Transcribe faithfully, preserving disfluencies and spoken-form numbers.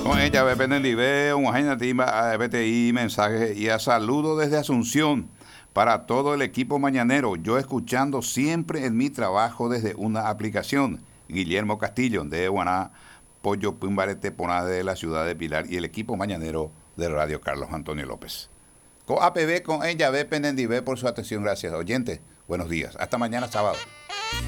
Con ella, Bependive, un agenda B T I, mensajes y a saludo desde Asunción para todo el equipo mañanero. Yo escuchando siempre en mi trabajo desde una aplicación. Guillermo Castillo, de Guaná, Pollo Pimbarete, Poná de la ciudad de Pilar y el equipo mañanero de Radio Carlos Antonio López. Con A P B, con ella, Bependive, por su atención. Gracias, oyentes. Buenos días. Hasta mañana sábado.